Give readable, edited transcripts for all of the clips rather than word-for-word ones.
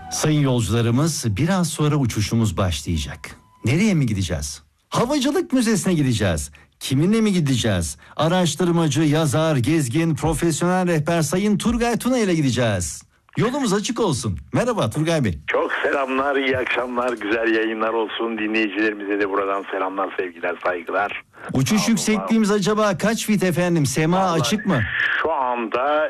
Sayın yolcularımız, biraz sonra uçuşumuz başlayacak. Nereye mi gideceğiz? Havacılık Müzesi'ne gideceğiz. Kiminle mi gideceğiz? Araştırmacı, yazar, gezgin, profesyonel rehber Sayın Turgay Tuna ile gideceğiz. Yolumuz açık olsun. Merhaba Turgay Bey. Çok selamlar, iyi akşamlar, güzel yayınlar olsun. Dinleyicilerimize de buradan selamlar, sevgiler, saygılar. Uçuş yüksekliğimiz acaba kaç fit efendim? Sema Vallahi açık mı? Şu anda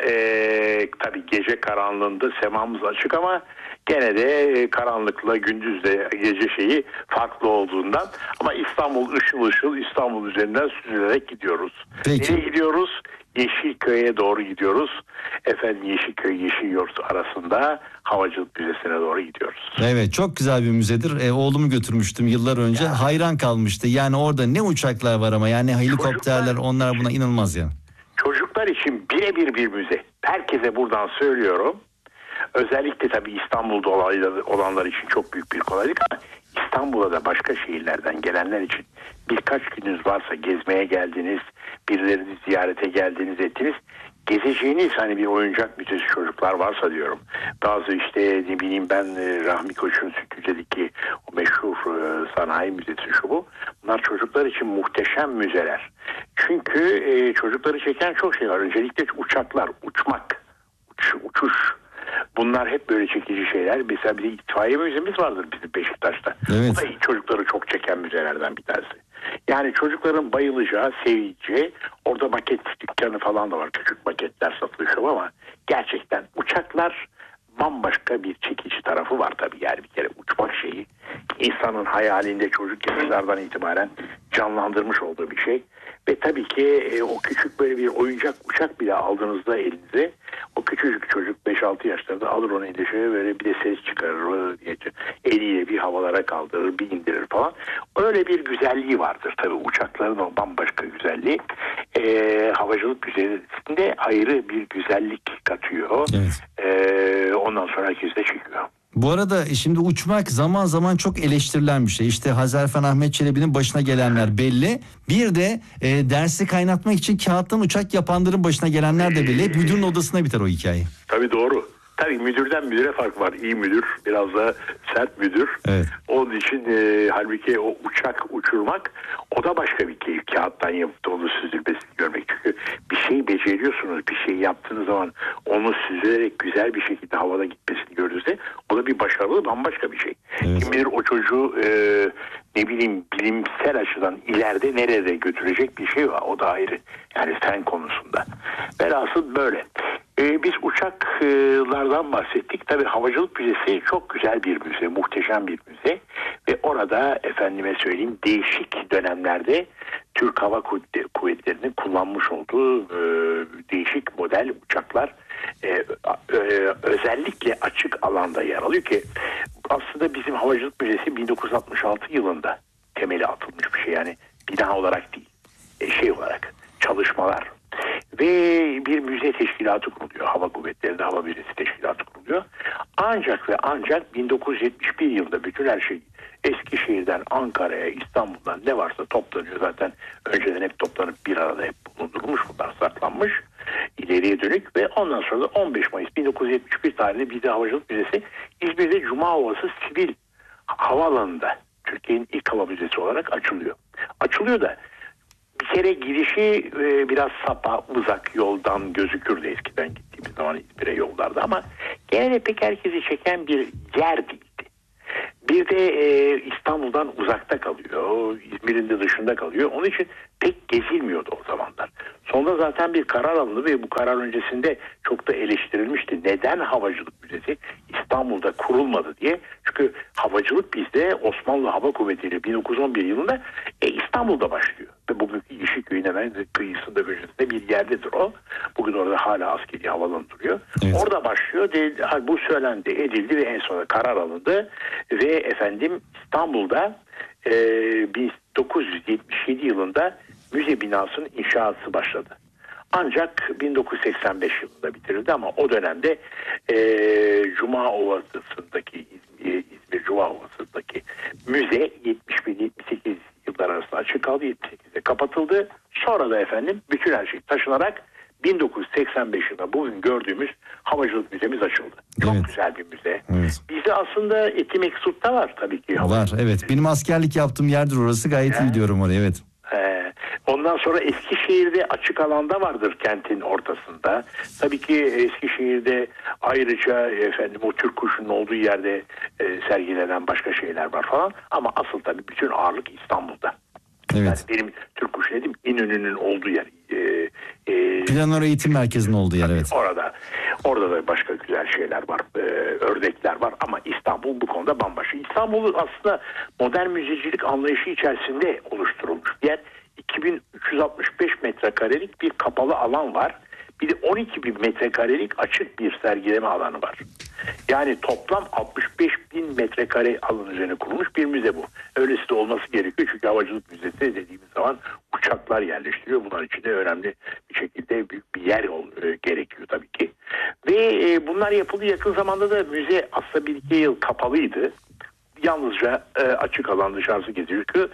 tabii gece karanlığında semamız açık ama gene de karanlıkla gündüzle gece şeyi farklı olduğundan, ama İstanbul ışıl ışıl, İstanbul üzerinden süzülerek gidiyoruz. Peki. Nereye gidiyoruz? Yeşilköy'e doğru gidiyoruz. Efendim Yeşilköy Yeşilyurt arasında Havacılık Müzesi'ne doğru gidiyoruz. Evet, çok güzel bir müzedir. Oğlumu götürmüştüm yıllar önce. Hayran kalmıştı. Yani orada ne uçaklar var ama yani helikopterler, onlar buna inanılmaz ya. Çocuklar için birebir bir müze. Herkese buradan söylüyorum. Özellikle tabii İstanbul'da olanlar için çok büyük bir kolaylık, ama İstanbul'a da başka şehirlerden gelenler için birkaç gününüz varsa, gezmeye geldiniz, birilerini ziyarete geldiniz, ettiniz, gezeceğiniz hani bir oyuncak müzesi çocuklar varsa diyorum. Bazı işte ne bileyim ben Rahmi Koç'un Sütlüce'deki o meşhur sanayi müzesi şu bu. Bunlar çocuklar için muhteşem müzeler. Çünkü çocukları çeken çok şey var. Öncelikle uçaklar, uçmak, uçuş. Bunlar hep böyle çekici şeyler. Mesela bir itfaiye müzemiz vardır bizim Beşiktaş'ta. Evet. Bu da çocukları çok çeken müzelerden bir tanesi. Yani çocukların bayılacağı, seveceği, orada maket dükkanı falan da var. Küçük maketler satılıyor ama gerçekten uçaklar bambaşka bir çekici tarafı var tabii. Yani bir kere uçmak şeyi insanın hayalinde çocuk yaşlardan itibaren canlandırmış olduğu bir şey. Ve tabii ki o küçük böyle bir oyuncak uçak bile aldığınızda elinize, o küçücük çocuk 5-6 yaşlarında alır onu eline, şöyle böyle bir de ses çıkarır diye eliyle bir havalara kaldırır, bir indirir falan. Öyle bir güzelliği vardır tabii uçakların, o bambaşka güzelliği. Havacılık güzelliğinde ayrı bir güzellik katıyor. Evet. Ondan sonra herkes de çekiyor. Bu arada şimdi uçmak zaman zaman çok eleştirilen bir şey. İşte Hazarfen Ahmet Çelebi'nin başına gelenler belli. Bir de dersi kaynatmak için kağıttan uçak yapanların başına gelenler de belli. Hep müdürün odasına biter o hikaye. Tabii doğru. Tabii müdürden müdüre fark var. İyi müdür, biraz da sert müdür. Evet. Onun için halbuki o uçak uçurmak, o da başka bir keyif. Kağıttan yapıp da onu süzülmesini görmek. Çünkü bir şey beceriyorsunuz, bir şey yaptığınız zaman onu süzülerek güzel bir şekilde havada gitmesini gördüğünüzde o da bir başarılı, bambaşka bir şey. Evet. Kim bilir o çocuğu ne bileyim bilimsel açıdan ileride nerede götürecek bir şey var. O da ayrı. Yani fen konusunda. Velhasıl böyle. Biz uçaklardan bahsettik. Tabii Havacılık Müzesi çok güzel bir müze, muhteşem bir müze. Ve orada efendime söyleyeyim değişik dönemlerde Türk Hava Kuvvetleri'nin kullanmış olduğu değişik model uçaklar özellikle açık alanda yer alıyor ki aslında bizim Havacılık Müzesi 1966 yılında temeli atılmış bir şey. Yani bina olarak değil, şey olarak çalışmalar. Ve bir müze teşkilatı kuruluyor. Hava Kuvvetleri'nde Hava Müzesi teşkilatı kuruluyor. Ancak ve ancak 1971 yılında bütün her şey Eskişehir'den Ankara'ya, İstanbul'dan ne varsa toplanıyor. Zaten önceden hep toplanıp bir arada hep bulundurulmuş, bunlar saklanmış ileriye dönük. Ve ondan sonra da 15 Mayıs 1971 tarihinde bizde Havacılık Müzesi İzmir'de Cuma Ovası Sivil Havaalanı'nda Türkiye'nin ilk hava müzesi olarak açılıyor. Açılıyor da bir kere girişi biraz sapa, uzak yoldan gözükürdü eskiden gittiğimiz zaman İzmir'e yollarda, ama gene de pek herkesi çeken bir yer değildi. Bir de İstanbul'dan uzakta kalıyor, İzmir'in de dışında kalıyor. Onun için pek gezilmiyordu o zamanlar. Sonra zaten bir karar alındı ve bu karar öncesinde çok da eleştirilmişti. Neden Havacılık Müzesi İstanbul'da kurulmadı diye. Çünkü havacılık bizde Osmanlı Hava Kuvvetleri 1911 yılında İstanbul'da başlıyor. Ve bugünkü Yeşilköy'ün hemen kıyısında köşesinde bir yerdedir o. Bugün orada hala askeri havalanı duruyor. Evet. Orada başlıyor. Bu söylendi, edildi ve en sonunda karar alındı. Ve efendim İstanbul'da 1977 yılında müze binasının inşaatı başladı. Ancak 1985 yılında bitirildi, ama o dönemde Cuma Ovası'ndaki İzmir Cuma Ovası'ndaki müze 71-78 yıllar arasında açık kaldı. 78'de kapatıldı. Sonra da efendim bütün her şey taşınarak 1985 yılında bugün gördüğümüz Havacılık Müzemiz açıldı. Çok Evet. güzel bir müze. Evet. Bizde aslında Eti Meksut'ta var tabii ki. Var, evet. Benim askerlik yaptığım yerdir orası. Gayet iyi biliyorum orayı, evet. Ondan sonra Eskişehir'de açık alanda vardır, kentin ortasında. Tabii ki Eskişehir'de ayrıca o Türk kuşunun olduğu yerde sergilenen başka şeyler var falan. Ama asıl tabii bütün ağırlık İstanbul'da. Evet. Yani benim Türk kuşu dedim, İnönü'nün olduğu yer. Planör Eğitim Merkezi'nin olduğu yer, evet. Orada da başka güzel şeyler var, ördekler var ama İstanbul bu konuda bambaşka. İstanbul aslında modern müzecilik anlayışı içerisinde oluşturulmuş bir yer. 2365 metrekarelik bir kapalı alan var. Bir de 12.000 metrekarelik açık bir sergileme alanı var. Yani toplam 65.000 metrekare alan üzerine kurulmuş bir müze bu. Öylesi de olması gerekiyor çünkü havacılık müzesi dediğimiz zaman uçaklar yerleştiriyor. Bunlar için de önemli bir şekilde büyük bir yer gerekiyor tabii ki. Ve bunlar yapıldı, yakın zamanda da müze aslında bir iki yıl kapalıydı. Yalnızca açık alan dışarısı geziyordu.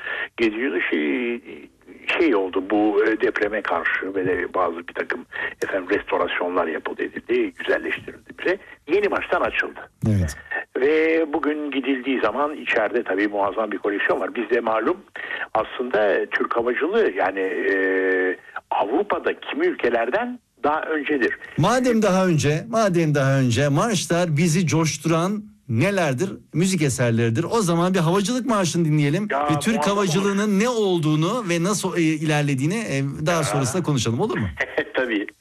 Şey oldu, bu depreme karşı ve de bazı bir takım restorasyonlar yapıldı, edildi, güzelleştirildi bize. Yeni baştan açıldı. Evet. Ve bugün gidildiği zaman içeride tabii muazzam bir koleksiyon var. Bizde malum aslında Türk havacılığı yani Avrupa'da kimi ülkelerden daha öncedir. Madem daha önce marşlar bizi coşturan nelerdir? Müzik eserleridir. O zaman bir havacılık marşını dinleyelim Ya, ve Türk muazzam havacılığının ne olduğunu ve nasıl ilerlediğini daha sonrasında konuşalım, olur mu? Tabii.